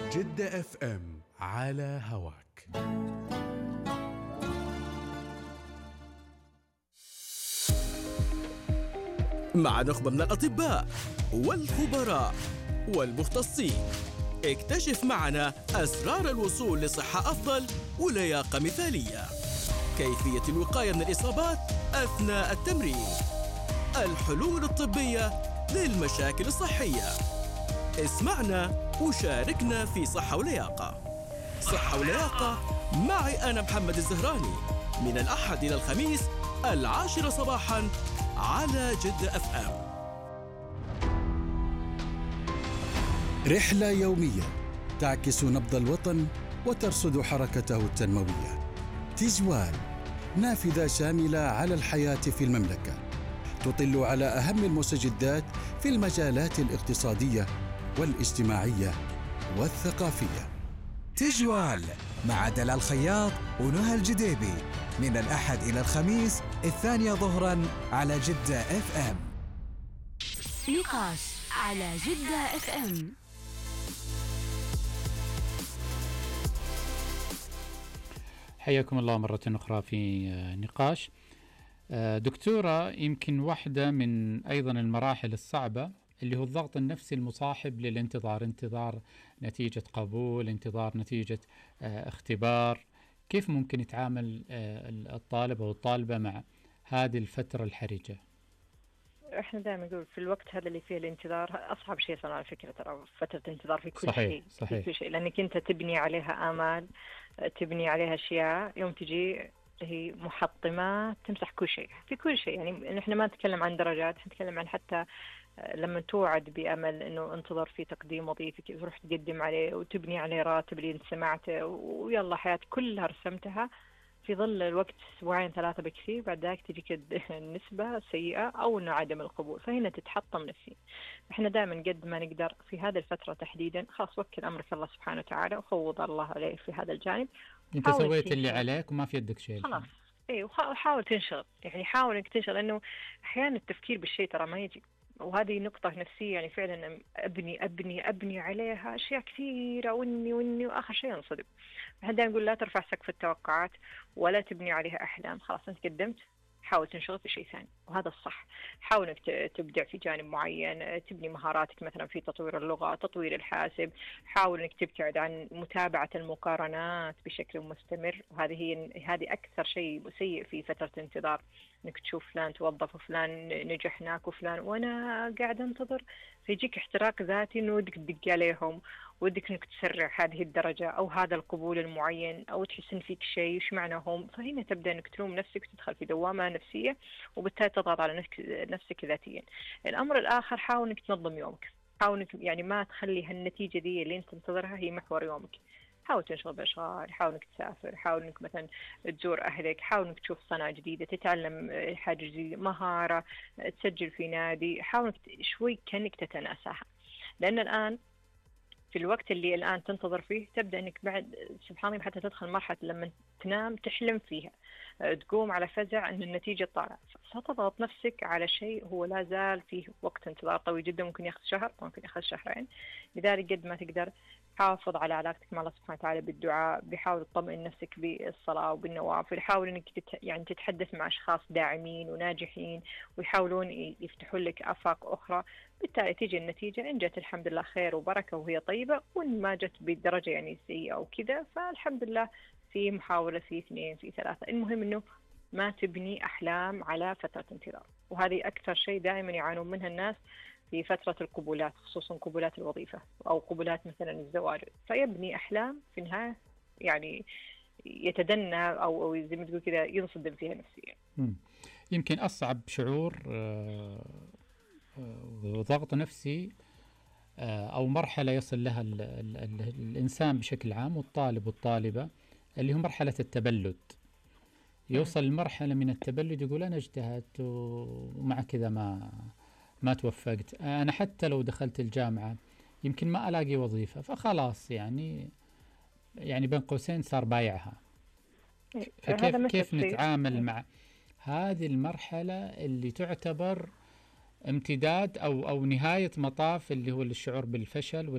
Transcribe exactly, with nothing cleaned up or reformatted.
جدة اف ام على هواك. مع نخبة من الأطباء والخبراء والمختصين، اكتشف معنا أسرار الوصول لصحة أفضل ولياقة مثالية، كيفية الوقاية من الإصابات أثناء التمرين، الحلول الطبية للمشاكل الصحية. اسمعنا وشاركنا في صحة ولياقة. صحة ولياقة معي أنا محمد الزهراني، من الأحد إلى الخميس العاشرة صباحاً على جدة اف ام. رحلة يومية تعكس نبض الوطن وترصد حركته التنموية. تجوال، نافذة شاملة على الحياة في المملكة، تطل على أهم المستجدات في المجالات الاقتصادية والاجتماعية والثقافية. تجوال مع دلال الخياط ونهى الجديبي، من الأحد إلى الخميس الثانية ظهراً على جدة اف ام. نقاش على جدة اف ام. حياكم الله مرة أخرى في نقاش. دكتورة، يمكن واحدة من أيضا المراحل الصعبة اللي هو الضغط النفسي المصاحب للانتظار، انتظار نتيجة قبول، انتظار نتيجة اختبار. كيف ممكن يتعامل الطالب أو الطالبة مع هذه الفترة الحرجة؟ احنا دائما نقول في الوقت هذا اللي فيه الانتظار اصعب شيء صار على فكرة، ترى فترة الانتظار في كل صحيح. شيء صحيح. في كل شيء، لانك انت تبني عليها امال، تبني عليها اشياء، يوم تجي هي محطمات تمسح كل شيء في كل شيء. يعني احنا ما نتكلم عن درجات، نتكلم عن حتى لما توعد بأمل أنه انتظر في تقديم وظيفي، تروح تقدم عليه وتبني عليه راتب اللي انت سمعته، ويلا حياتك كلها رسمتها في ظل الوقت أسبوعين ثلاثة بكثير، بعد ذاك تجيك النسبة سيئة أو إنه عدم القبول، فهنا تتحطم نفسيا. إحنا دائما قد ما نقدر في هذه الفترة تحديدا خلاص وكل أمرك الله سبحانه وتعالى وفوض الله عليه في هذا الجانب. أنت سويت اللي عليك وما في يدك شيء خلاص. إيه، وحاول تنشغل، يعني حاول إنك تنشغل، لأنه أحيانا التفكير بالشيء ترى ما يجي، وهذه نقطة نفسية. يعني فعلا أبني أبني أبني عليها أشياء كثيرة وإني وإني وآخر شيء انصدم. احنا دائما نقول لا ترفع سقف التوقعات ولا تبني عليها أحلام. خلاص أنت قدمت، حاول تنشغل في شيء ثاني، وهذا الصح. حاول انك تبدع في جانب معين، تبني مهاراتك مثلا في تطوير اللغة، تطوير الحاسب. حاول انك تبتعد عن متابعة المقارنات بشكل مستمر، وهذه هي هذه أكثر شيء سيء في فترة الانتظار، انك تشوف فلان توظف وفلان نجح هناك وفلان وانا قاعد انتظر، فيجيك احتراق ذاتي انه ودك تدق عليهم، ودك انك تسرع هذه الدرجة او هذا القبول المعين، او تحس ان فيك شيء وش معنى هم. فهنا تبدا انك تلوم نفسك وتدخل في دوامة نفسية، وبالتالي تضغط على نفسك ذاتيا. الامر الاخر، حاول انك تنظم يومك، حاول انك يعني ما تخلي هالنتيجة دي اللي انت تنتظرها هي محور يومك. حاول تنشغل بأشغال، حاول انك تسافر، حاول انك مثلا تزور اهلك، حاول انك تشوف صنعة جديدة، تتعلم حاجة جديدة، مهارة، تسجل في نادي. حاول انك شوي كأنك تتناساها، لأن الآن في الوقت اللي الآن تنتظر فيه تبدأ انك بعد سبحان الله حتى تدخل مرحلة لما تنام تحلم فيها، تقوم على فزع ان النتيجة طالعة، فتضغط نفسك على شيء هو لا زال فيه وقت انتظار طويل جدا، ممكن ياخذ شهر، ممكن ياخذ شهرين. لذلك قد ما تقدر حافظ على علاقتك مع الله سبحانه وتعالى بالدعاء، بحاول تطمئن نفسك بالصلاة وبالنوافل، حاول انك تت... يعني تتحدث مع اشخاص داعمين وناجحين ويحاولون يفتحوا لك آفاق اخرى. بالتالي تيجي النتيجة، ان جت الحمد لله خير وبركة وهي طيبة، وان ما جت بالدرجة يعني سيئة او كذا فالحمد لله في محاولة، في اثنين، في ثلاثة. المهم انه ما تبني احلام على فترة انتظار، وهذه اكثر شيء دائما يعانون منها الناس في فترة القبولات، خصوصا قبولات الوظيفة أو قبولات مثلا الزواج. فيبني أحلام في النهاية يعني يتدنى أو أو زي ما تقول كذا ينصدم فيها نفسيا. يمكن أصعب شعور وضغط نفسي أو مرحلة يصل لها ال ال ال الإنسان بشكل عام والطالب والطالبة اللي هو مرحلة التبلد. يوصل لمرحلة من التبلد يقول أنا اجتهدت ومع كذا ما ما توفقت. أنا حتى لو دخلت الجامعة يمكن ما ألاقي وظيفة، فخلاص يعني يعني بين قوسين صار بايعها. فكيف كيف نتعامل مع هذه المرحلة اللي تعتبر امتداد أو أو نهاية مطاف اللي هو الشعور بالفشل